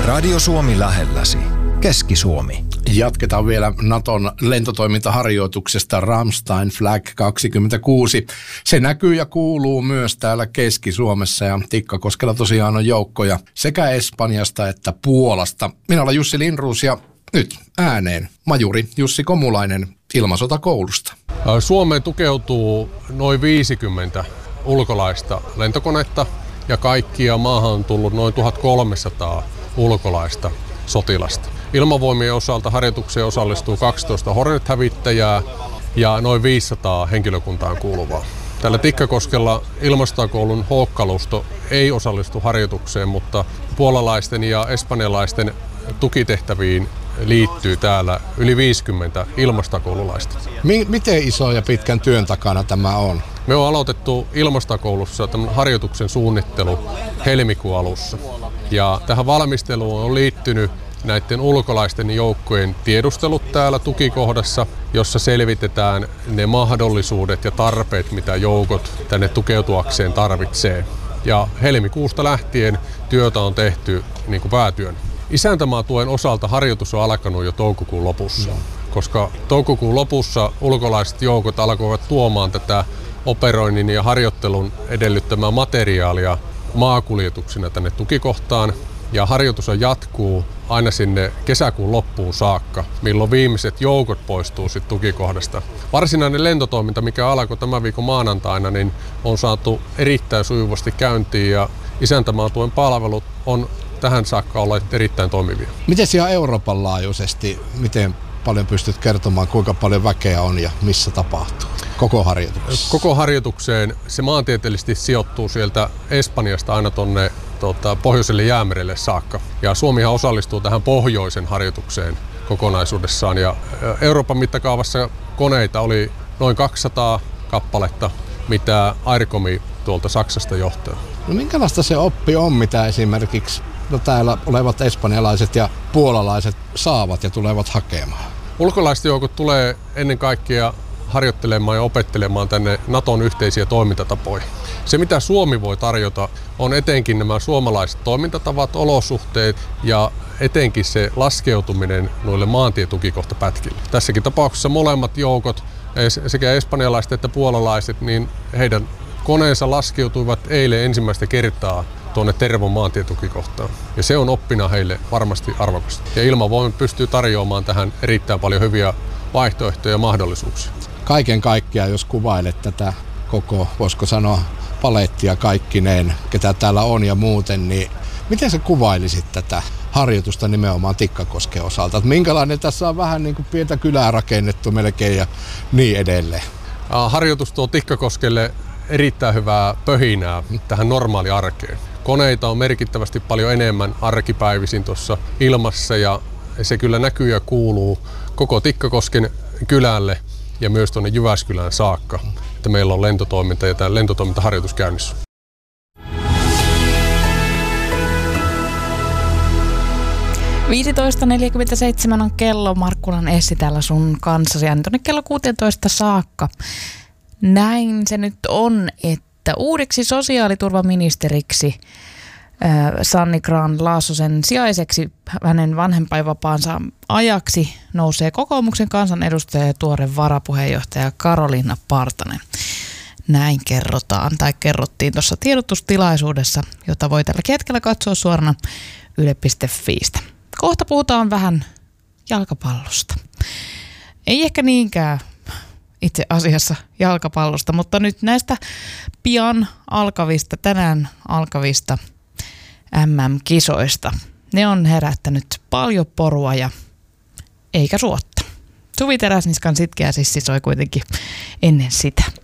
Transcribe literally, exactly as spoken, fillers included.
Radio Suomi lähelläsi. Keski-Suomi. Jatketaan vielä Naton lentotoimintaharjoituksesta Ramstein Flag kaksikymmentäkuusi. Se näkyy ja kuuluu myös täällä Keski-Suomessa ja Tikkakoskella tosiaan on joukkoja sekä Espanjasta että Puolasta. Minä olen Jussi Lindroos ja nyt ääneen majuri Jussi Komulainen ilmasotakoulusta. Suomeen tukeutuu noin viisikymmentä ulkolaista lentokonetta ja kaikkia maahan on tullut noin tuhatkolmesataa ulkolaista sotilasta. Ilmavoimien osalta harjoitukseen osallistuu kaksitoista Hornet-hävittäjää ja noin viisisataa henkilökuntaan kuuluvaa. Tällä Tikkakoskella ilmastokoulun Hawk-kalusto ei osallistu harjoitukseen, mutta puolalaisten ja espanjalaisten tukitehtäviin liittyy täällä yli viisikymmentä ilmastokoululaista. Miten iso ja pitkän työn takana tämä on? Me on aloitettu ilmastokoulussa tämän harjoituksen suunnittelu helmikuun alussa. Ja tähän valmisteluun on liittynyt näiden ulkolaisten joukkojen tiedustelut täällä tukikohdassa, jossa selvitetään ne mahdollisuudet ja tarpeet, mitä joukot tänne tukeutuakseen tarvitsee. Ja helmikuusta lähtien työtä on tehty niin kuin päätyön. Isäntämaatuen osalta harjoitus on alkanut jo toukokuun lopussa, koska toukokuun lopussa ulkolaiset joukot alkoivat tuomaan tätä operoinnin ja harjoittelun edellyttämää materiaalia maakuljetuksina tänne tukikohtaan. Ja harjoitus jatkuu aina sinne kesäkuun loppuun saakka, milloin viimeiset joukot poistuu sit tukikohdasta. Varsinainen lentotoiminta, mikä alkoi tämän viikon maanantaina, niin on saatu erittäin sujuvasti käyntiin ja isäntämaatuen palvelut on tähän saakka olleet erittäin toimivia. Miten siellä Euroopan laajuisesti, miten paljon pystyt kertomaan, kuinka paljon väkeä on ja missä tapahtuu koko harjoituksessa? Koko harjoitukseen se maantieteellisesti sijoittuu sieltä Espanjasta aina tuonne Tota, pohjoiselle jäämerelle saakka. Ja Suomihan osallistuu tähän pohjoisen harjoitukseen kokonaisuudessaan. Ja Euroopan mittakaavassa koneita oli noin kaksisataa kappaletta, mitä Aircomi tuolta Saksasta johtaa. No minkälaista se oppi on, mitä esimerkiksi no täällä olevat espanjalaiset ja puolalaiset saavat ja tulevat hakemaan? Ulkolaiset joukot tulee ennen kaikkea harjoittelemaan ja opettelemaan tänne Naton yhteisiä toimintatapoja. Se, mitä Suomi voi tarjota, on etenkin nämä suomalaiset toimintatavat, olosuhteet ja etenkin se laskeutuminen noille maantietukikohtapätkille. Tässäkin tapauksessa molemmat joukot, sekä espanjalaiset että puolalaiset, niin heidän koneensa laskeutuivat eilen ensimmäistä kertaa tuonne Tervon maantietukikohtaan. Ja se on oppina heille varmasti arvokasta. Ja Ilmavoimat pystyy tarjoamaan tähän erittäin paljon hyviä vaihtoehtoja ja mahdollisuuksia. Kaiken kaikkiaan, jos kuvailet tätä koko, voisiko sanoa, palettia kaikkineen, ketä täällä on ja muuten, niin miten sä kuvailisit tätä harjoitusta nimenomaan Tikkakosken osalta? Että minkälainen tässä on vähän niin kuin pientä kylää rakennettu melkein ja niin edelleen? Harjoitus tuo Tikkakoskelle erittäin hyvää pöhinää tähän normaali arkeen. Koneita on merkittävästi paljon enemmän arkipäivisin tuossa ilmassa ja se kyllä näkyy ja kuuluu koko Tikkakosken kylälle ja myös tuonne Jyväskylään saakka, että meillä on lentotoiminta ja tämä lentotoimintaharjoitus käynnissä. viisitoista neljäkymmentäseitsemän on kello. Markkulan Essi täällä sun kanssasi ja tuonne kello kuusitoista saakka. Näin se nyt on, että uudeksi sosiaaliturvaministeriksi äh, Sanni Grahn-Laasosen sijaiseksi hänen vanhempainvapaansa ajaksi nousee kokoomuksen kansanedustaja ja tuore varapuheenjohtaja Karoliina Partanen. Näin kerrotaan tai kerrottiin tuossa tiedotustilaisuudessa, jota voi tällä hetkellä katsoa suorana yle piste fiistä. Kohta puhutaan vähän jalkapallosta. Ei ehkä niinkään itse asiassa jalkapallosta, mutta nyt näistä pian alkavista, tänään alkavista äm äm-kisoista. Ne on herättänyt paljon porua ja eikä suotta. Suvi Teräsniskan Sitkeä sissi soi kuitenkin ennen sitä.